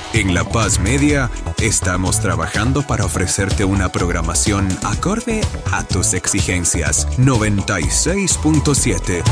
En La Paz Media estamos trabajando para ofrecerte una programación acorde a tus exigencias. 96.7